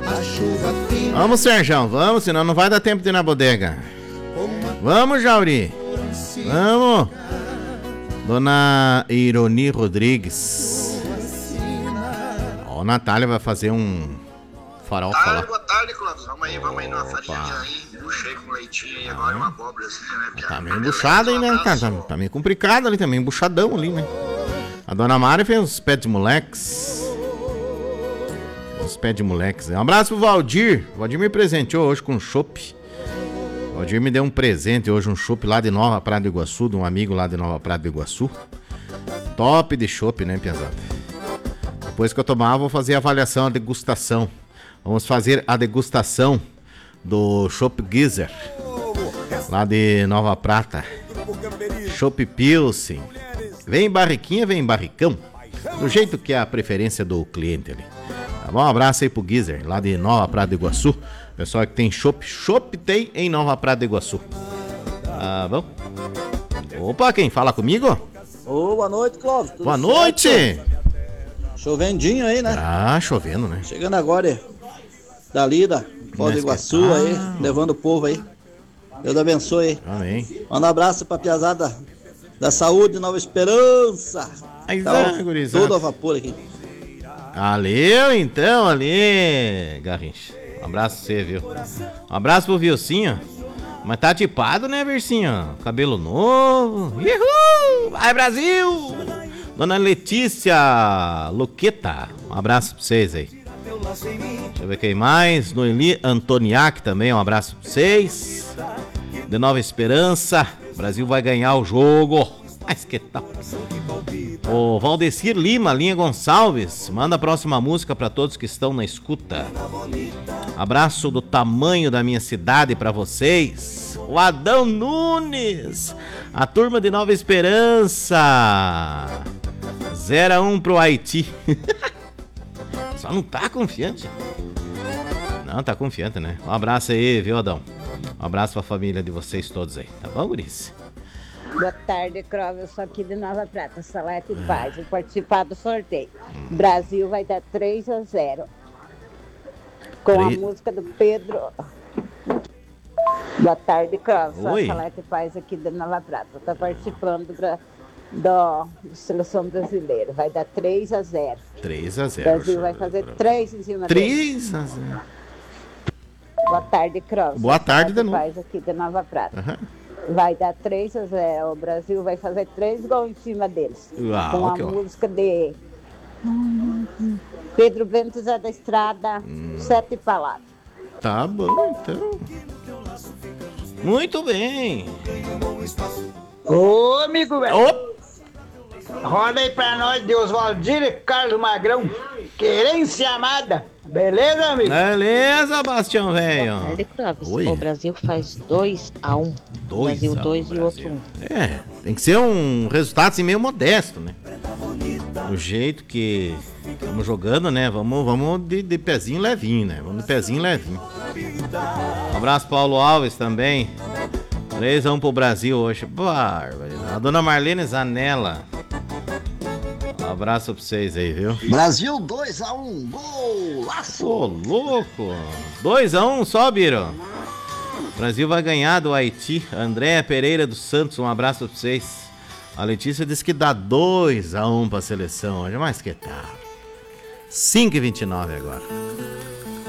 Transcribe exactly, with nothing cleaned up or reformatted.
Vamos, Sérgio, vamos, senão não vai dar tempo de ir na bodega. Vamos, Jauri. Vamos. Dona Ironi Rodrigues. Ó, a Natália vai fazer um farofa lá. Boa tarde, Clóvis. Vamos aí, vamos aí numa farinha aí. Puxei com leitinho e agora uma abóbora assim, né? Tá meio embuchado aí, né, cara? Tá, tá meio complicado ali, tá meio embuchadão ali, né? A Dona Mari fez uns pés de moleques. Uns pés de moleques. Um abraço pro Valdir. O Valdir me presenteou hoje com um chopp. O Valdir me deu um presente hoje, um chopp lá de Nova Prata do Iguaçu, de um amigo lá de Nova Prata do Iguaçu. Top de chopp, né, pesado? Depois que eu tomar, vou fazer a avaliação, a degustação. Vamos fazer a degustação do Chopp Geyser, lá de Nova Prata. Chopp Pilsen. Vem em barriquinha, vem em barricão. Do jeito que é a preferência do cliente ali. Tá bom? Um abraço aí pro Geyser, lá de Nova Prata do Iguaçu. Pessoal que tem chopp, chopp tem em Nova Prata do Iguaçu. Tá bom? Opa, quem fala comigo? Ô, boa noite, Clóvis. Tudo boa certo? Noite! Chovendinho aí, né? Ah, chovendo, né? Chegando agora dali da Foz do Iguaçu tá... aí, levando o povo aí. Deus abençoe aí. Amém. Manda um abraço pra piazada da saúde, Nova Esperança. Aí, tá, gurizada. Tudo a vapor aqui. Valeu então ali, Garrincha. Um abraço pra você, viu? Um abraço pro Vilcinho. Mas tá tipado, né, Vercinho? Cabelo novo. Uhul! Vai, Brasil! Dona Letícia Luqueta. Um abraço pra vocês aí. Deixa eu ver quem mais. Noeli Antoniak também. Um abraço pra vocês. De Nova Esperança. O Brasil vai ganhar o jogo. Mas que tal? O Valdecir Lima, Linha Gonçalves, manda a próxima música para todos que estão na escuta. Abraço do tamanho da minha cidade para vocês. O Adão Nunes, a turma de Nova Esperança. zero a um pro Haiti. Só não tá confiante. Não, tá confiante, né? Um abraço aí, viu, Adão? Um abraço pra família de vocês todos aí. Tá bom, guris? Boa tarde, Clóvis. Eu sou aqui de Nova Prata, Salete e Paz. Vou participar do sorteio. Brasil vai dar três a zero. Com a música do Pedro. Boa tarde, Clóvis. Sou a Salete e Paz aqui de Nova Prata. Estou participando do, do, do Seleção Brasileira. Vai dar três a zero. três a zero. O Brasil vai fazer três em cima dele. três a zero. Boa tarde, Clóvis. Boa tarde, de novo. Paz aqui de Nova Prata. Uhum. Vai dar três a zero. O Brasil vai fazer três gols em cima deles. Uau, com a que música de Pedro Bento Zé da Estrada, hum. Sete Palavras. Tá bom, então. Muito bem. Ô, amigo velho. Roda aí pra nós de Oswaldir e Carlos Magrão. Querência amada. Beleza, amigo? Beleza, Bastião, velho. O Brasil faz dois a um. dois Brasil dois e outro um. É, tem que ser um resultado assim meio modesto, né? Do jeito que estamos jogando, né? Vamos, vamos de, de pezinho levinho, né? Vamos de pezinho levinho. Um abraço, Paulo Alves também. três a um pro Brasil hoje. Bárbaro. A dona Marlene Zanella. Um abraço pra vocês aí, viu? Brasil dois a um, golaço! Ô, louco! dois a um só, Biro. O Brasil vai ganhar do Haiti. Andréa Pereira dos Santos, um abraço pra vocês. A Letícia disse que dá dois a um pra seleção hoje, mas que tal? cinco e vinte e nove agora.